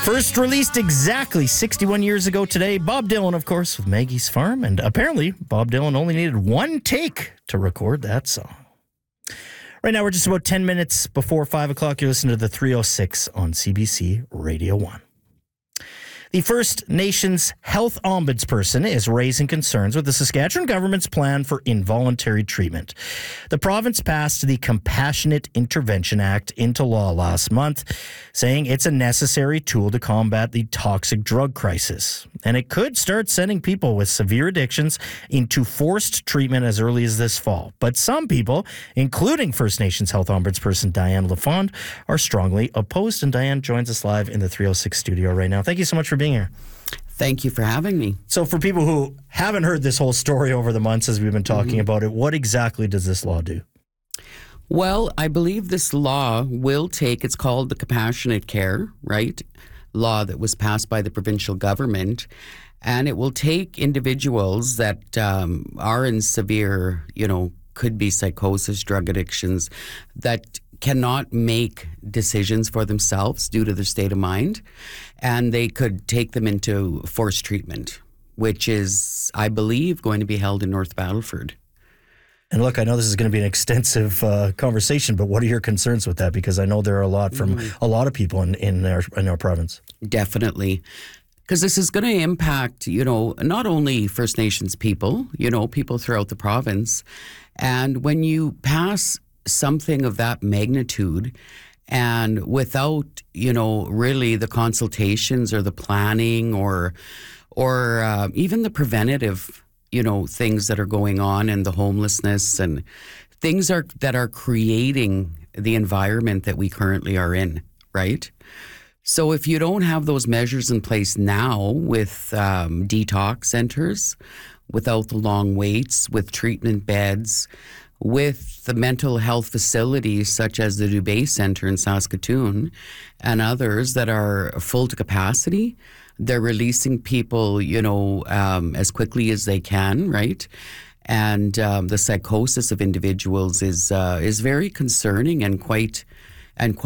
First released exactly 61 years ago today, Bob Dylan, of course, with Maggie's Farm. And apparently, Bob Dylan only needed one take to record that song. Right now, we're just about 10 minutes before 5 o'clock. You're listening to the 306 on CBC Radio 1. The First Nations Health Ombudsperson is raising concerns with the Saskatchewan government's plan for involuntary treatment. The province passed the Compassionate Intervention Act into law last month, saying it's a necessary tool to combat the toxic drug crisis. And it could start sending people with severe addictions into forced treatment as early as this fall. But some people, including First Nations Health Ombudsperson Diane LaFond, are strongly opposed. And Diane joins us live in the 306 studio right now. Thank you so much for being here. Thank you for having me. So for people who haven't heard this whole story over the months as we've been talking about it, what exactly does this law do? Well, I believe this law will take, it's called the Compassionate Care, right? Law that was passed by the provincial government. And it will take individuals that are in severe, could be psychosis, drug addictions, that cannot make decisions for themselves due to their state of mind. And they could take them into forced treatment, which is, I believe, going to be held in North Battleford. And look, I know this is going to be an extensive conversation, but what are your concerns with that? Because I know there are a lot from a lot of people in our province. Definitely. Because this is going to impact, not only First Nations people, people throughout the province. And when you pass something of that magnitude and without, really the consultations or the planning or even the preventative, things that are going on and the homelessness and things that are creating the environment that we currently are in, right? So if you don't have those measures in place now with detox centers, without the long waits, with treatment beds, with the mental health facilities such as the Dubé Center in Saskatoon and others that are full to capacity, they're releasing people, as quickly as they can, right? And the psychosis of individuals is very concerning and quite